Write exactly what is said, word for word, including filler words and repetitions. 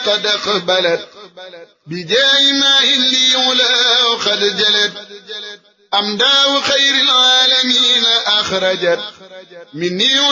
قد أقبلت بجاه ماء لي علا وقد جلت أمداه خير العالمين أخرجت مني